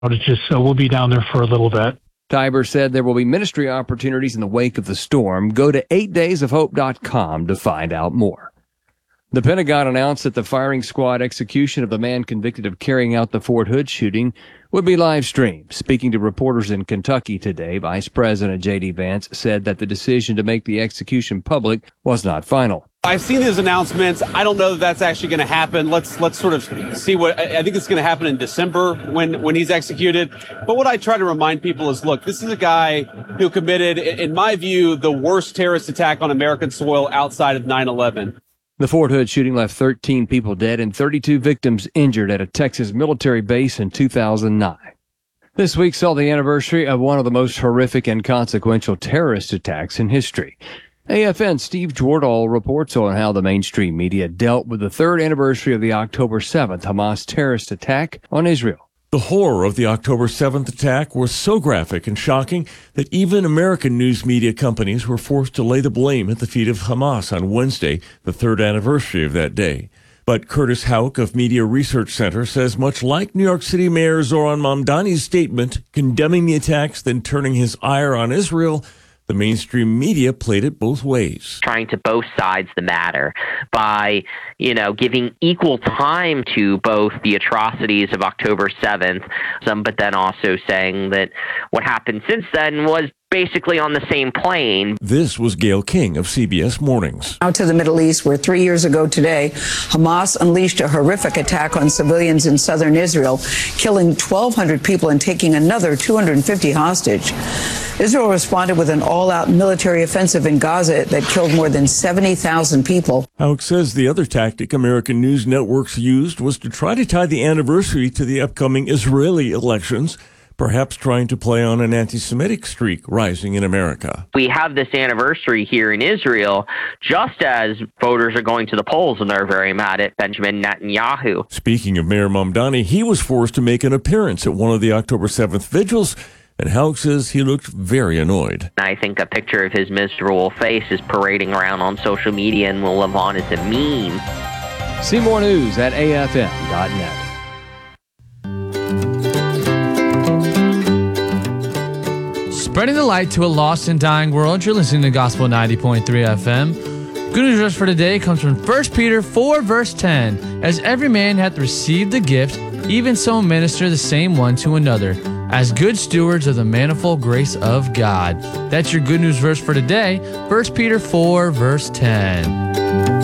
It's just we'll be down there for a little bit. Tiber said there will be ministry opportunities in the wake of the storm. Go to 8daysofhope.com to find out more. The Pentagon announced that the firing squad execution of the man convicted of carrying out the Fort Hood shooting would be live streamed. Speaking to reporters in Kentucky today, Vice President J.D. Vance said that the decision to make the execution public was not final. I've seen his announcements. I don't know that that's actually going to happen. Let's sort of see what I think it's going to happen in December when he's executed. But what I try to remind people is, look, this is a guy who committed, in my view, the worst terrorist attack on American soil outside of 9/11. The Fort Hood shooting left 13 people dead and 32 victims injured at a Texas military base in 2009. This week saw the anniversary of one of the most horrific and consequential terrorist attacks in history. AFN's Steve Jordahl reports on how the mainstream media dealt with the third anniversary of the October 7th Hamas terrorist attack on Israel. The horror of the October 7th attack was so graphic and shocking that even American news media companies were forced to lay the blame at the feet of Hamas on Wednesday, the third anniversary of that day. But Curtis Houck of Media Research Center says much like New York City Mayor Zoran Mamdani's statement condemning the attacks, then turning his ire on Israel, the mainstream media played it both ways. Trying to both sides the matter by, giving equal time to both the atrocities of October 7th, but then also saying that what happened since then was basically on the same plane. This was Gail King of CBS Mornings. Now to the Middle East, where 3 years ago today, Hamas unleashed a horrific attack on civilians in southern Israel, killing 1,200 people and taking another 250 hostage. Israel responded with an all-out military offensive in Gaza that killed more than 70,000 people. Houck says the other tactic American news networks used was to try to tie the anniversary to the upcoming Israeli elections, perhaps trying to play on an anti-Semitic streak rising in America. We have this anniversary here in Israel just as voters are going to the polls and they're very mad at Benjamin Netanyahu. Speaking of Mayor Mamdani, he was forced to make an appearance at one of the October 7th vigils, and Houck says he looked very annoyed. I think a picture of his miserable face is parading around on social media and will live on as a meme. See more news at afn.net. Spreading the light to a lost and dying world, you're listening to Gospel 90.3 FM. Good news verse for today comes from 1 Peter 4, verse 10. As every man hath received the gift, even so minister the same one to another, as good stewards of the manifold grace of God. That's your good news verse for today, 1 Peter 4, verse 10.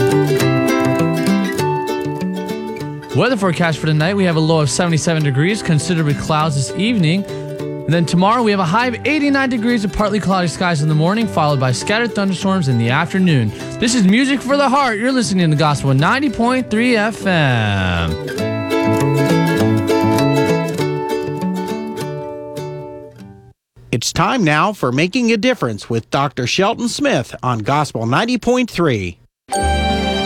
Weather forecast for tonight, we have a low of 77 degrees, considerably clouds this evening. And then tomorrow we have a high of 89 degrees with partly cloudy skies in the morning, followed by scattered thunderstorms in the afternoon. This is Music for the Heart. You're listening to Gospel 90.3 FM. It's time now for Making a Difference with Dr. Shelton Smith on Gospel 90.3.